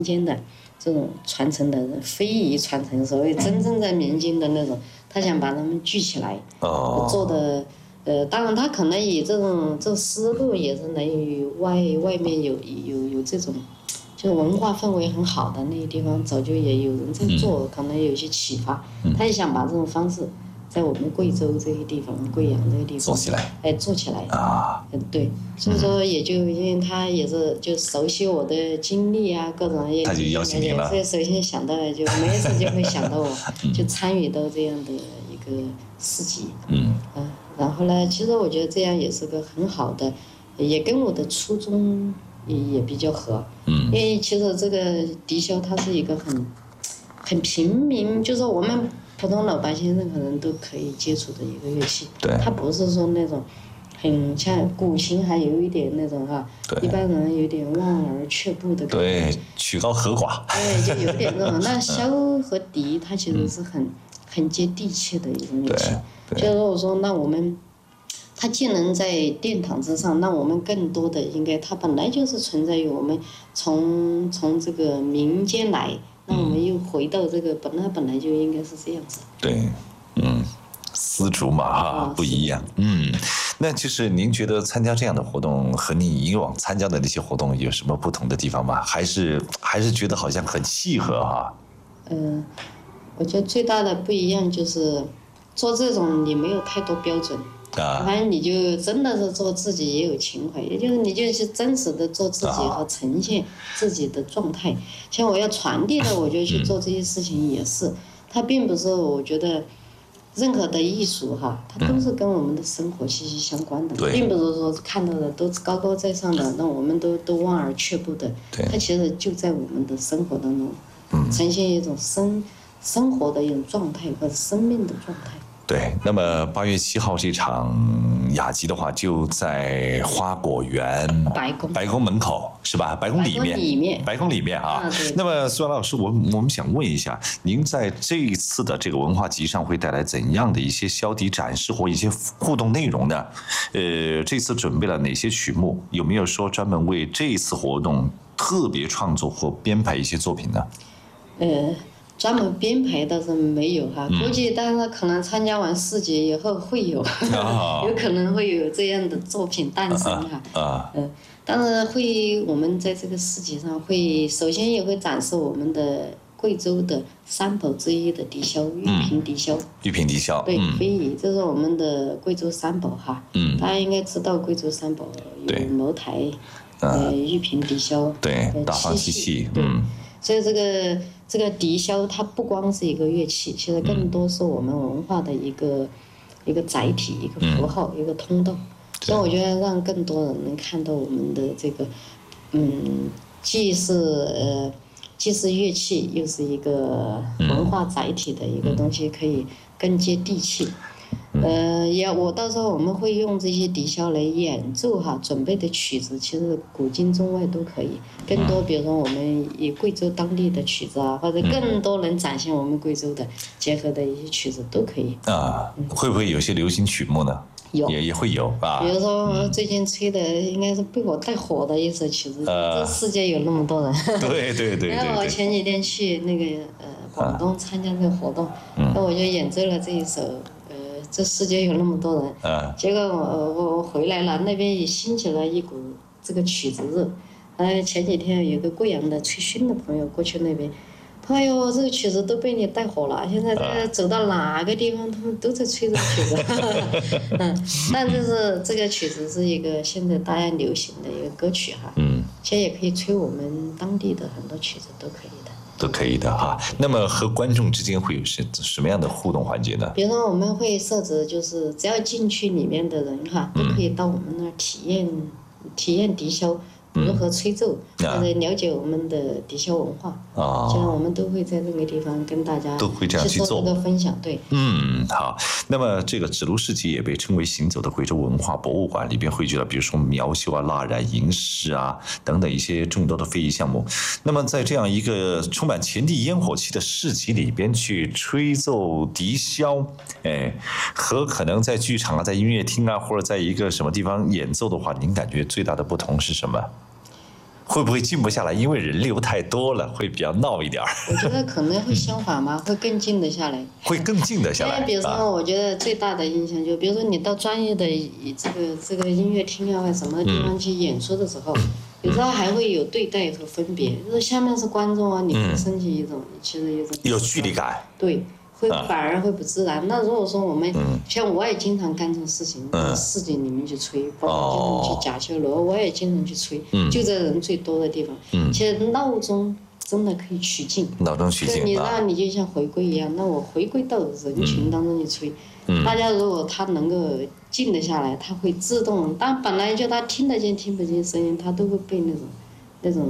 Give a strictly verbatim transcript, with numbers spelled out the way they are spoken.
间的这种传承的非遗传承，所谓真正在民间的那种，他想把他们聚起来， 哦， 做的，呃，当然他可能以这种这思路也是来源于外外面有有有这种，就是文化氛围很好的那些地方，早就也有人在做，可能有一些启发，他也想把这种方式。在我们贵州这个地方，贵阳这个地方做起来， 哎，做起来啊， 嗯，对，所以说也就因为他也是就熟悉我的经历啊，各种也， 他就邀请您了， 所以首先想到就没事就会想到我，就参与到这样的一个市集， 嗯， 嗯，然后呢，其实我觉得这样也是个很好的，也跟我的初衷也也比较合， 嗯， 因为其实这个笛箫它是一个很很平民，就是我们。普通老百姓任何人都可以接触的一个乐器， 对， 它不是说那种很像古琴，还有一点那种哈，一般人有点望而却步的感觉， 对，曲高和寡， 对，就有点那种。那箫和笛它其实是很、嗯、很接地气的一种乐器，就是我说那我们，它既能在殿堂之上，那我们更多的应该它本来就是存在于我们从从这个民间来。那我们又回到这个本来本来就应该是这样子。 对，嗯，丝竹嘛哈不一样，嗯，那就是您觉得参加这样的活动和你以往参加的那些活动有什么不同的地方吗？还是还是觉得好像很契合哈？ 嗯、呃，我觉得最大的不一样就是做这种你没有太多标准。 啊， 反正你就真的是做自己也有情怀，也就是你就是真实的做自己和呈现自己的状态。像我要传递的，我就去做这些事情也是，嗯、它并不是我觉得任何的艺术哈，它都是跟我们的生活息息相关的， 嗯、 并不是说看到的都是高高在上的，那我们都都望而却步的。它其实就在我们的生活当中，嗯、呈现一种生生活的一种状态和生命的状态。 对，那么八月七号这场雅集的话，就在花果园白宫白宫门口是吧？白宫里面， 里面白宫里面啊。 啊那么苏安老师，我我们想问一下，您在这一次的这个文化集上会带来怎样的一些箫笛展示或一些互动内容呢？呃，这次准备了哪些曲目？有没有说专门为这一次活动特别创作或编排一些作品呢？ 呃。专门编排倒是没有哈，估计但是可能参加完市集以后会有， 嗯、 有可能会有这样的作品诞生哈。 啊， 嗯、呃，但是会我们在这个市集上会首先也会展示我们的贵州的三宝之一的笛箫——玉屏笛箫。 玉屏笛箫。 对，非遗，这是我们的贵州三宝哈。 嗯。 大家应该知道贵州三宝有茅台，呃，玉屏笛箫。 对，大放漆器。 嗯。所以这个这个笛箫它不光是一个乐器，其实更多是我们文化的一个、嗯、一个载体、一个符号、嗯、一个通道。所以我觉得让更多人能看到我们的这个，嗯，既是呃既是乐器，又是一个文化载体的一个东西，可以更接地气。呃，也我到时候我们会用这些笛箫来演奏哈，准备的曲子其实古今中外都可以，更多比如说我们以贵州当地的曲子啊，或者更多能展现我们贵州的结合的一些曲子都可以。 啊，会不会有些流行曲目呢？ 有， 也也会有啊。 比如说最近吹的应该是被我带火的一首曲子，呃、这世界有那么多人。 对对对对。 然后我前几天去那个呃广东参加这个活动，那、嗯、我就演奏了这一首。这世界有那么多人， 嗯、 结果我我我回来了，那边也兴起了一股这个曲子热。呃，前几天有个贵阳的吹埙的朋友过去那边，哎呦，这个曲子都被你带火了，现在在走到哪个地方，他们都在吹这个曲子。嗯，但就是这个曲子是一个现在大家流行的一个歌曲哈，嗯，其实也可以吹我们当地的很多曲子都可以的。 都可以的哈。那么和观众之间会有什什么样的互动环节呢？ 比如说我们会设置，就是只要进去里面的人哈，都可以到我们那儿体验、嗯、体验笛箫如何吹奏，嗯、或者了解我们的笛箫文化。哦，这样我们都会在这个地方跟大家都会这样去做这个分享。对， 嗯，好。那么这个指路市集也被称为行走的贵州文化博物馆，里边汇聚了比如说苗绣啊、蜡染、银饰啊等等一些众多的非遗项目。那么在这样一个充满前地烟火气的市集里边去吹奏笛箫，哎，和可能在剧场啊、在音乐厅啊，或者在一个什么地方演奏的话，您感觉最大的不同是什么？ 会不会静不下来？因为人流太多了，会比较闹一点儿。 我觉得可能会相反吧，会更静得下来。 会更静得下来。 因为比如说，我觉得最大的影响就，比如说你到专业的这个这个音乐厅啊，或者什么地方去演出的时候，嗯、有时候还会有对待和分别。就是下面是观众啊，你会升起一种、嗯、其实一种有距离感。 对。会反而会不自然。嗯、那如果说我们、嗯、像我也经常干这种事情，嗯、市井里面去吹，包括经常去甲秋楼，我也经常去吹，嗯、就在人最多的地方。嗯、其实闹钟真的可以取静， 闹钟取静， 就你让你就像回归一样，那我回归到人群当中去吹。嗯、大家如果他能够静得下来，他会自动，但本来就他听得见听不见声音，他都会被那种那种。